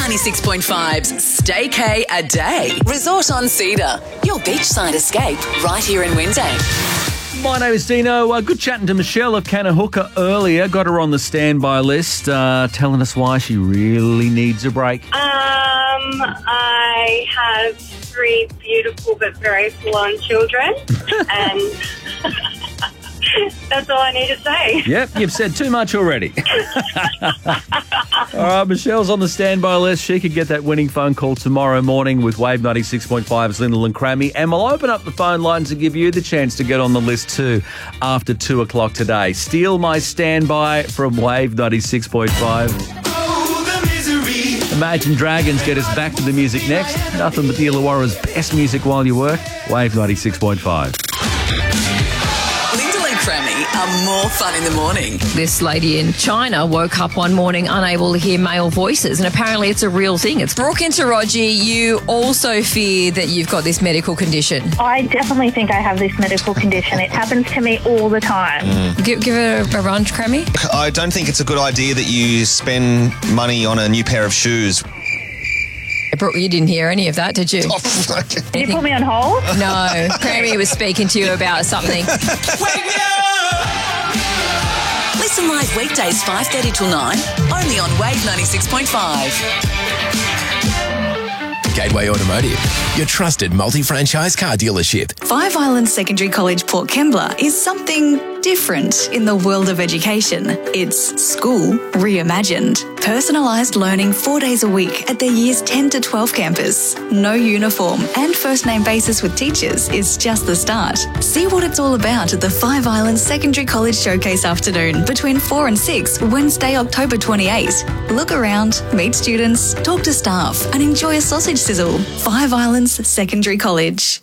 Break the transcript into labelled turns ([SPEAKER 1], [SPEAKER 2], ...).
[SPEAKER 1] 96.5's Stay K a Day. Resort on Cedar. Your beachside escape right here in Windsor.
[SPEAKER 2] My name is Dino. Good chatting to Michelle of Kanahooka earlier. Got her on the standby list, telling us why she really needs a break.
[SPEAKER 3] I have 3 beautiful but very full-on children, and that's all I need to say.
[SPEAKER 2] Yep, you've said too much already. All right, Michelle's on the standby list. She could get that winning phone call tomorrow morning with Wave 96.5's Lyndall and Crammy. And we'll open up the phone lines and give you the chance to get on the list too after 2 o'clock today. Steal My Standby from Wave 96.5. Imagine Dragons get us back to the music next. Nothing but the Illawarra's best music while you work. Wave 96.5.
[SPEAKER 1] Lyndall and Crammy are more fun in the morning.
[SPEAKER 4] This lady in China woke up one morning unable to hear male voices, and apparently it's a real thing. It's Brooke and Taraji. You also fear that you've got this medical condition.
[SPEAKER 5] I definitely think I have this medical condition. It happens to me all the time.
[SPEAKER 4] Give it a run, Crammy.
[SPEAKER 6] I don't think it's a good idea that you spend money on a new pair of shoes.
[SPEAKER 4] Brooke, you didn't hear any of that, did you?
[SPEAKER 6] Oh, fuck.
[SPEAKER 5] Did you put me on hold?
[SPEAKER 4] No, Crammy was speaking to you about something.
[SPEAKER 1] Listen live weekdays 5:30 till 9, only on Wave 96.5.
[SPEAKER 7] Gateway Automotive, your trusted multi-franchise car dealership.
[SPEAKER 8] Five Islands Secondary College Port Kembla is something different in the world of education. It's school reimagined. Personalised learning 4 days a week at their years 10 to 12 campus. No uniform and first name basis with teachers is just the start. See what it's all about at the Five Islands Secondary College Showcase afternoon between 4 and 6, Wednesday, October 28. Look around, meet students, talk to staff and enjoy a sausage sizzle. Five Islands Secondary College.